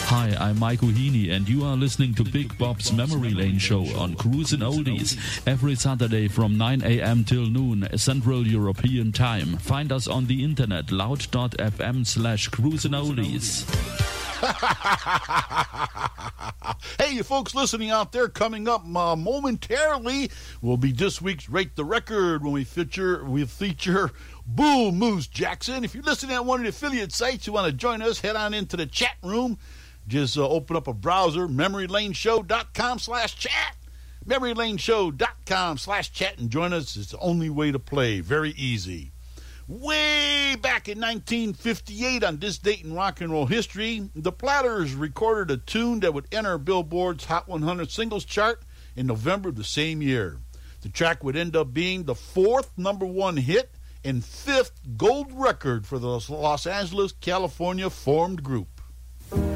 Hi, I'm Michael Heaney, and you are listening to Big Bob's Memory Lane Show on Cruisin' Oldies every Saturday from 9 a.m. till noon Central European Time. Find us on the internet, loud.fm/cruisin'oldies. Hey, you folks listening out there, coming up momentarily will be this week's Rate the Record when we feature Bull Moose Jackson. If you're listening at one of the affiliate sites, you want to join us, head on into the chat room. Just open up a browser, memorylaneshow.com/chat. memorylaneshow.com/chat and join us. It's the only way to play. Very easy. Way back in 1958, on this date in rock and roll history, the Platters recorded a tune that would enter Billboard's Hot 100 Singles Chart in November of the same year. The track would end up being the 4th #1 hit and 5th gold record for the Los Angeles, California formed group.